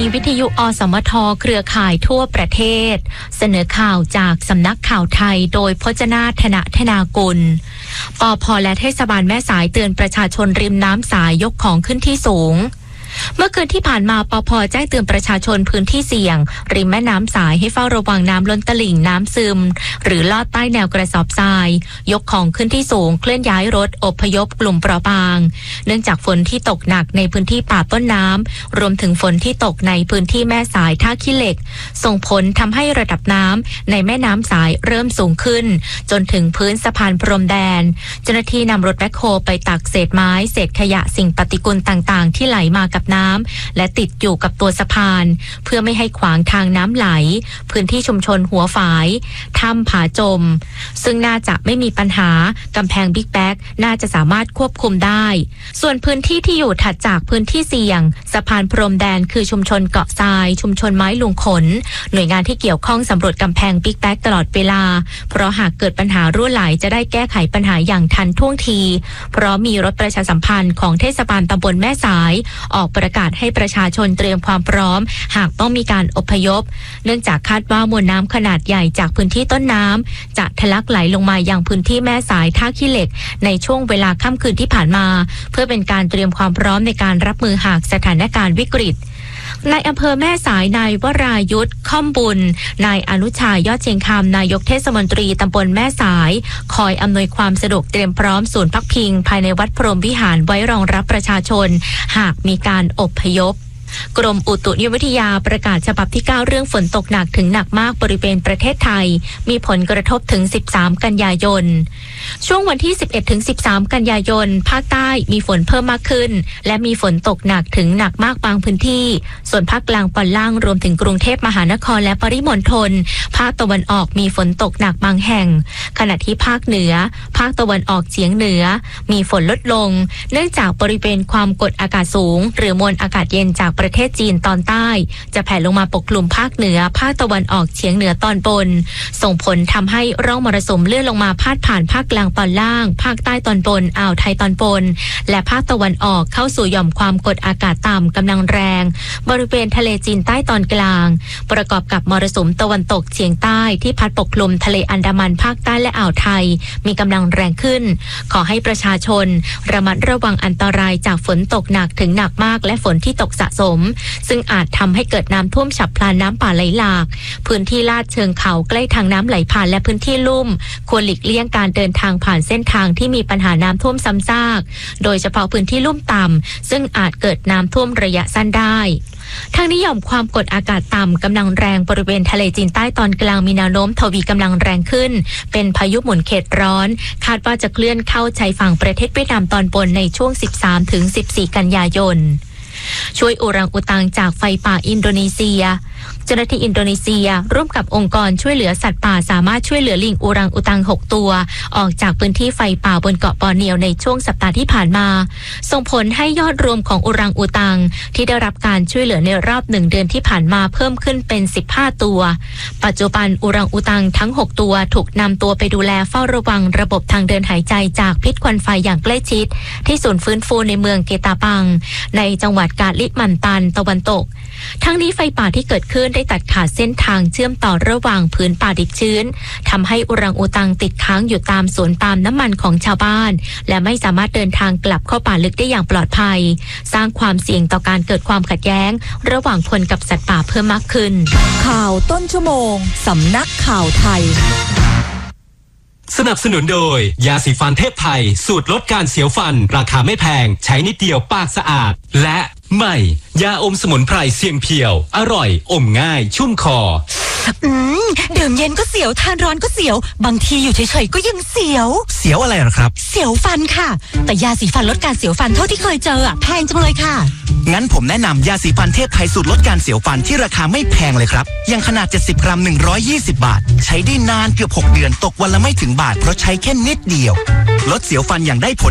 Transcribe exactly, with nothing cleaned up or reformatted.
วิทยุอสมทเครือข่ายทั่วประเทศเสนอข่าวจากสำนักข่าวไทยโดยพจนาธนธนากุลปภ.และเทศบาลแม่สายเตือนประชาชนริมน้ำสายยกของขึ้นที่สูงเมื่อคืนที่ผ่านมาปภ.แจ้งเตือนประชาชนพื้นที่เสี่ยงริมแม่น้ำสายให้เฝ้าระวังน้ำล้นตลิ่งน้ำซึมหรือลอดใต้แนวกระสอบทรายยกของขึ้นที่สูงเคลื่อนย้ายรถอพยพกลุ่มเปราะบางเนื่องจากฝนที่ตกหนักในพื้นที่ป่าต้นน้ำรวมถึงฝนที่ตกในพื้นที่แม่สายท่าขี้เหล็กส่งผลทำให้ระดับน้ำในแม่น้ำสายเริ่มสูงขึ้นจนถึงพื้นสะพานพรมแดนเจ้าหน้าที่นำรถแบ็คโฮไปตักเศษไม้เศษขยะสิ่งปฏิกูลต่างๆที่ไหลมากับน้ำและติดอยู่กับตัวสะพานเพื่อไม่ให้ขวางทางน้ำไหลพื้นที่ชุมชนหัวฝายถ้ำผาจมซึ่งน่าจะไม่มีปัญหากำแพงบิ๊กแบ็กน่าจะสามารถควบคุมได้ส่วนพื้นที่ที่อยู่ถัดจากพื้นที่เสี่ยงสะพานพรมแดนคือชุมชนเกาะทรายชุมชนไม้ลุงขนหน่วยงานที่เกี่ยวข้องสำรวจกำแพงบิ๊กแบ็กตลอดเวลาเพราะหากเกิดปัญหารั่วไหลจะได้แก้ไขปัญหาอย่างทันท่วงทีเพราะมีรถประชาสัมพันธ์ของเทศบาลตำบลแม่สายออกประกาศให้ประชาชนเตรียมความพร้อมหากต้องมีการอพยพเนื่องจากคาดว่ามวลน้ำขนาดใหญ่จากพื้นที่ต้นน้ำจะทะลักไหลลงมายังพื้นที่แม่สายท่าขี้เหล็กในช่วงเวลาค่ำคืนที่ผ่านมาเพื่อเป็นการเตรียมความพร้อมในการรับมือหากสถานการณ์วิกฤตนายอำเภอแม่สายนายวรายุทธค่อมบุญนายอนุชายอดเชียงคำนายกเทศมนตรีตำบลแม่สายคอยอำนวยความสะดวกเตรียมพร้อมศูนย์พักพิงภายในวัดพรหมวิหารไว้รองรับประชาชนหากมีการอพยพกรมอุตุนิยมวิทยาประกาศฉบับที่เก้าเรื่องฝนตกหนักถึงหนักมากบริเวณประเทศไทยมีผลกระทบถึงสิบสามกันยายนช่วงวันที่สิบเอ็ดถึงสิบสามกันยายนภาคใต้มีฝนเพิ่มมากขึ้นและมีฝนตกหนักถึงหนักมากบางพื้นที่ส่วนภาคกลางตอนล่างรวมถึงกรุงเทพมหานครและปริมณฑลภาคตะวันออกมีฝนตกหนักบางแห่งขณะที่ภาคเหนือภาคตะวันออกเฉียงเหนือมีฝนลดลงเนื่องจากบริเวณความกดอากาศสูงหรือมวลอากาศเย็นจากประเทศจีนตอนใต้จะแผ่ลงมาปกคลุมภาคเหนือภาคตะวันออกเฉียงเหนือตอนบนส่งผลทำให้ร่องมรสุมเลื่อนลงมาพาดผ่านภาคกลางตอนล่างภาคใต้ตอนบนอ่าวไทยตอนบนและภาคตะวันออกเข้าสู่หย่อมความกดอากาศต่ำกำลังแรงบริเวณทะเลจีนใต้ตอนกลางประกอบกับมรสุมตะวันตกเฉียงใต้ที่พัดปกคลุมทะเลอันดามันภาคใต้และอ่าวไทยมีกำลังแรงขึ้นขอให้ประชาชนระมัดระวังอันตรายจากฝนตกหนักถึงหนักมากและฝนที่ตกสะสมซึ่งอาจทำให้เกิดน้ำท่วมฉับพลันน้ำป่าไหลหลากพื้นที่ลาดเชิงเขาใกล้ทางน้ำไหลผ่านและพื้นที่ลุ่มควรหลีกเลี่ยงการเดินทางผ่านเส้นทางที่มีปัญหาน้ำท่วมซ้ำซากโดยเฉพาะพื้นที่ลุ่มต่ำซึ่งอาจเกิดน้ำท่วมระยะสั้นได้ทางนี้หย่อมความกดอากาศต่ำกำลังแรงบริเวณทะเลจีนใต้ตอนกลางมีแนวโน้มทวีกำลังแรงขึ้นเป็นพายุหมุนเขตร้อนคาดว่าจะเคลื่อนเข้าชายฝั่งประเทศเวียดนามตอนบนในช่วง สิบสามถึงสิบสี่ กันยายนช่วยอูรังอุตังจากไฟป่าอินโดนีเซียเจ้าหน้าที่อินโดนีเซียร่วมกับองค์กรช่วยเหลือสัตว์ป่าสามารถช่วยเหลือลิงอูรังอุตังหกตัวออกจากพื้นที่ไฟป่าบนเกาะบอร์เนียวในช่วงสัปดาห์ที่ผ่านมาส่งผลให้ยอดรวมของอูรังอุตังที่ได้รับการช่วยเหลือในรอบหนึ่งเดือนที่ผ่านมาเพิ่มขึ้นเป็นสิบห้าตัวปัจจุบันอูรังอุตังทั้งหกตัวถูกนำตัวไปดูแลเฝ้าระวังระบบทางเดินหายใจจากพิษควันไฟอย่างใกล้ชิดที่ศูนย์ฟื้นฟูในเมืองเกตาปังในจังหวัดกาลิมันตันตะวันตกทั้งนี้ไฟป่าที่เกิดขึ้นได้ตัดขาดเส้นทางเชื่อมต่อระหว่างพื้นป่าดิบชื้นทำให้อูรังอูตังติดค้างอยู่ตามสวนปาล์มน้ำมันของชาวบ้านและไม่สามารถเดินทางกลับเข้าป่าลึกได้อย่างปลอดภัยสร้างความเสี่ยงต่อการเกิดความขัดแย้งระหว่างคนกับสัตว์ป่าเพิ่มมากขึ้นข่าวต้นชั่วโมงสำนักข่าวไทยสนับสนุนโดยยาสีฟันเทพไทยสูตรลดการเสียวฟันราคาไม่แพงใช้นิดเดียวปากสะอาดและใหม่ยาอมสมุนไพรเสียงเพียวอร่อยอมง่ายชุ่มคออืมดื่มเย็นก็เสียวทานร้อนก็เสียวบางทีอยู่เฉยๆก็ยังเสียวเสียวอะไรหรอครับเสียวฟันค่ะแต่ยาสีฟันลดการเสียวฟันเท่าที่เคยเจออะแพงจังเลยค่ะงั้นผมแนะนำยาสีฟันเทพไทยสูตรลดการเสียวฟันที่ราคาไม่แพงเลยครับยังขนาดเจ็ดสิบกรัมหนึ่งร้อยยี่สิบบาทใช้ได้นานเกือบหกเดือนตกวันละไม่ถึงบาทเพราะใช้แค่นิดเดียวลดเสียวฟันอย่างได้ผล